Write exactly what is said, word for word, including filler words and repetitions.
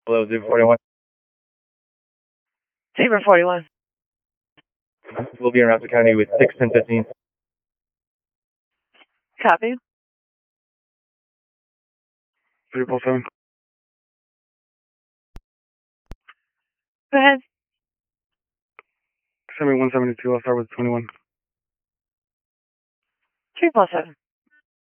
Hello, Zebra forty-one. Zebra forty-one. We'll be in Rapid County with six ten fifteen. Copy. three four seven. Go ahead. Send me one seventy-two. I'll start with twenty-one. three four seven.